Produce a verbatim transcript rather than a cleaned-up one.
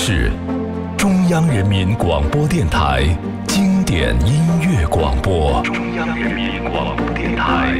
是中央人民广播电台经典音乐广播。中央人民广播电台。